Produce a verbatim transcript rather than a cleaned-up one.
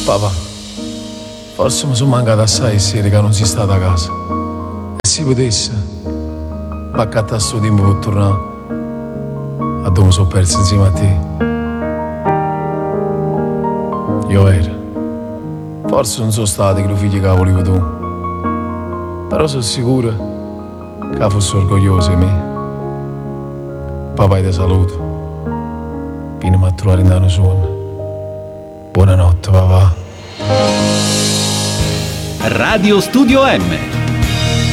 Papà, forse mi sono mancato assai sera che non si stata a casa. E se potesse, ma accattare sto tempo per tornare a dove mi sono perso insieme a te. Io ero. Forse non sono stato che lo figlio che volevo tu, però sono sicuro che fosse orgoglioso di me. Papà, ti saluto. Vieni a trovare in danno suono. Buonanotte, papà. Radio Studio M.